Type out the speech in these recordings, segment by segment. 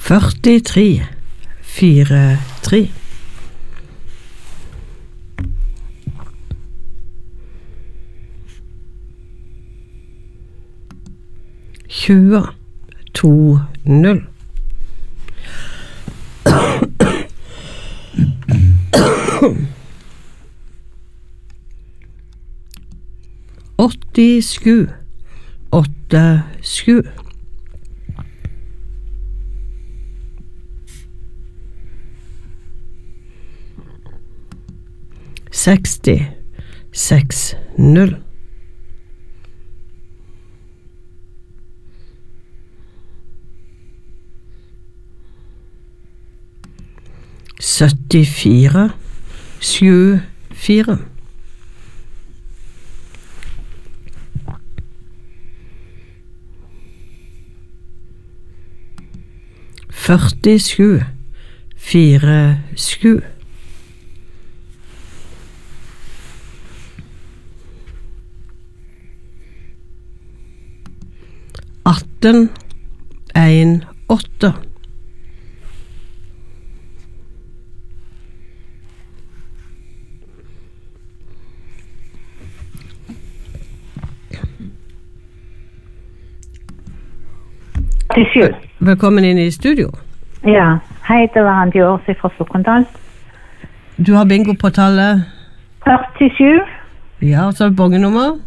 43 43 20 20 80 sku 8 sku 60 6 0 74 7 4 40 sku 4 sku 18 1 8 Velkommen inn i studio. Ja, hei, det var Randi Årsi fra Sokkendal. Du har bingo på tallet 47. Ja, så er det bongenummer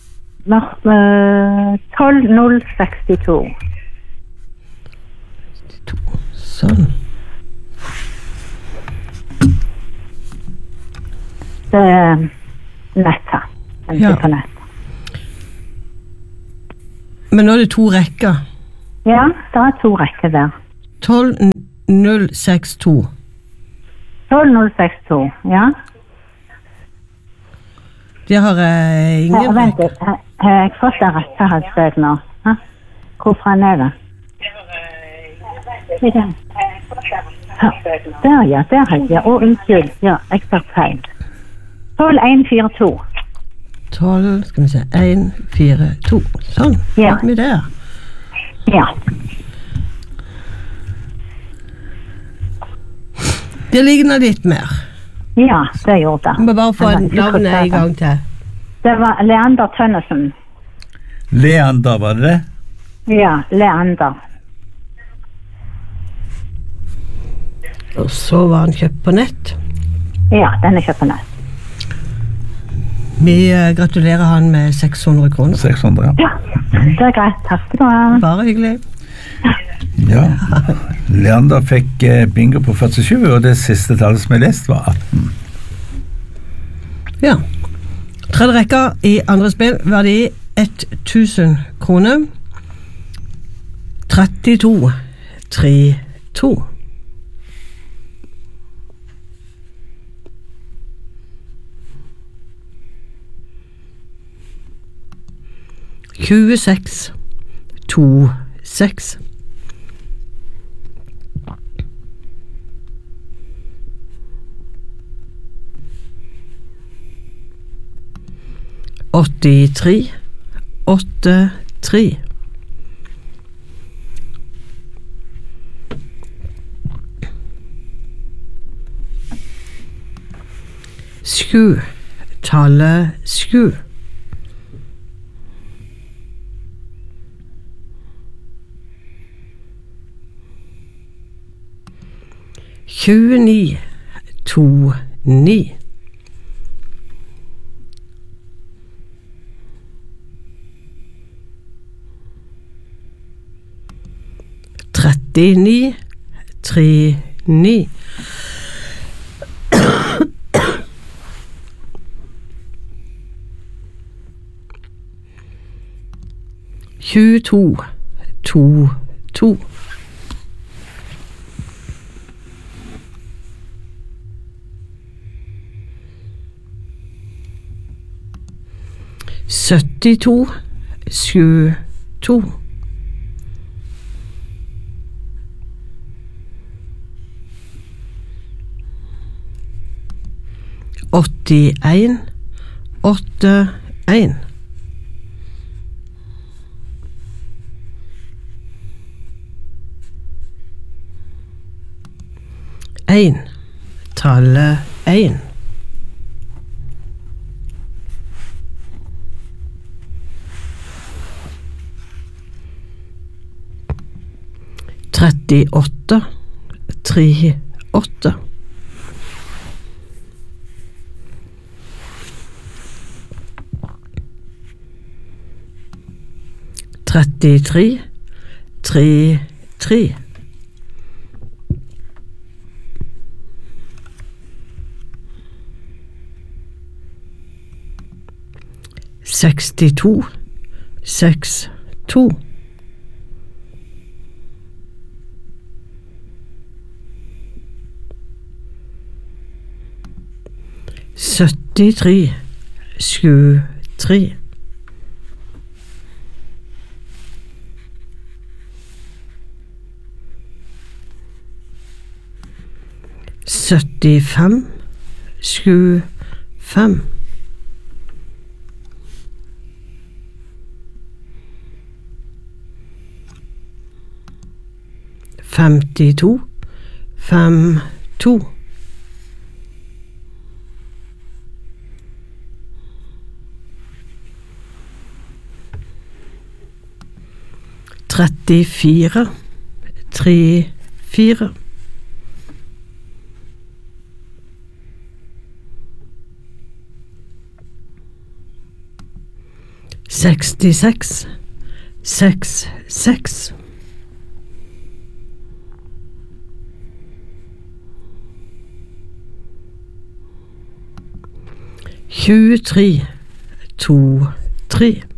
12062. Sånn. Det er nettet. Ja. På nett. Men nå er det 2 rekker. Ja, det er 2 rekker der. 12062. 12062, ja. Det har jeg ingen Vent, har jeg fått det rette her sted nå? Hæ? Hvorfor er det? I den. Der, ja, der har jeg. Unnskyld, ja, jeg tar feil. 12142. 12, skal vi se, 1, 4, 2. Sånn, Ja. fikk vi der. Ja. Det ligner litt mer. Ja, det gjorde det. Vi må bare få navnet en gang til. Det var Leander Tønnesen. Leander, var det det? Ja, Leander. Og så var han kjøpt på nett. Ja, den er kjøpt på nett. Vi gratulerer han med 600 kroner. 600, ja. Ja, det er greit. Takk skal du ha. Bare hyggelig. Ja. Leander fikk bingo på 47, og det siste tallet som jeg leste var 18. Ja. Tredje rekka i andre spill var det 1000 kroner. 32 32. Tjueseks 26. Åttitre 83. Sju tallet sju. Tjueni 29. Trettini 39. 22 22. 72 72. 81 81. 1. Tallet 1. Trettiåtte, 38. Trettitre, 33. 62, 62. 73, 73. 75, 75. 52, 52. 34, 34. 66, 66. 23, 23.